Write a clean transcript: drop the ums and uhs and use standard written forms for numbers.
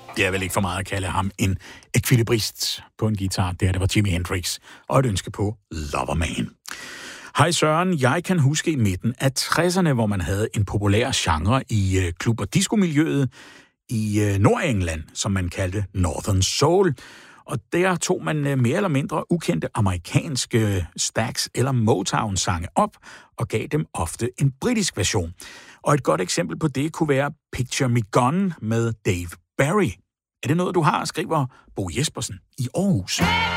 Det er vel ikke for meget at kalde ham en ekvilibrist på en guitar. Det var Jimi Hendrix og et ønske på Loverman. Hej Søren, jeg kan huske i midten af 60'erne, hvor man havde en populær genre i klub- og disco-miljøet i Nordengland, som man kaldte Northern Soul. Og der tog man mere eller mindre ukendte amerikanske Stax- eller Motown-sange op og gav dem ofte en britisk version. Og et godt eksempel på det kunne være Picture Me Gone med Dave Barry. Er det noget, du har, skriver Bo Jespersen i Aarhus?